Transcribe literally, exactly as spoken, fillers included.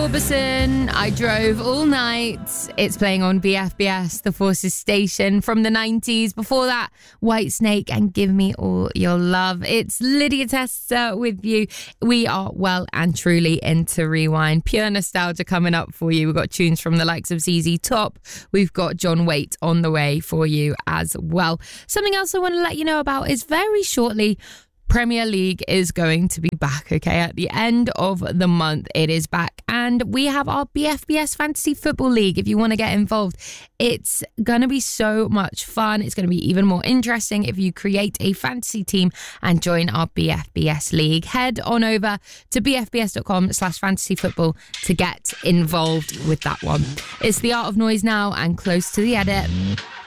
Orbison, I Drove All Night. It's playing on B F B S, the Forces station from the nineties. Before that, Whitesnake and Give Me All Your Love. It's Lydia Tester with you. We are well and truly into Rewind. Pure nostalgia coming up for you. We've got tunes from the likes of Z Z Top. We've got John Waite on the way for you as well. Something else I want to let you know about is very shortly, Premier League is going to be back, okay? At the end of the month, it is back. And we have our B F B S Fantasy Football League. If you want to get involved, it's going to be so much fun. It's going to be even more interesting if you create a fantasy team and join our B F B S League. Head on over to bfbs.com slash fantasy football to get involved with that one. It's The Art of Noise now and Close to the Edit.